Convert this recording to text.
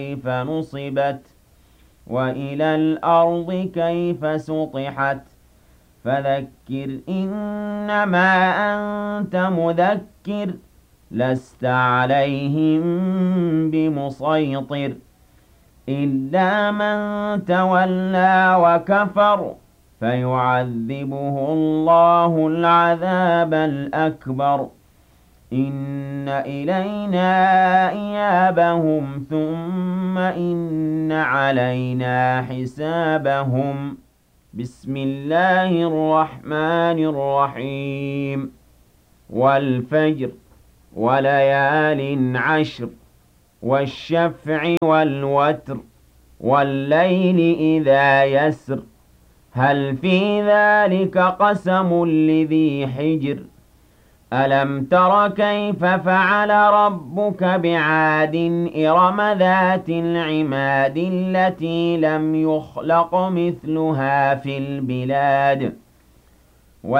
كيف نصبت وإلى الأرض كيف سطحت فذكر إنما أنت مذكر لست عليهم بمسيطر إلا من تولى وكفر فيعذبه الله العذاب الأكبر إن إلينا إيابهم ثم إن علينا حسابهم بسم الله الرحمن الرحيم والفجر وليال عشر والشفع والوتر والليل إذا يسر هل في ذلك قسم لذي حجر ألم تر كيف فعل ربك بعاد إرم ذات العماد التي لم يخلق مثلها في البلاد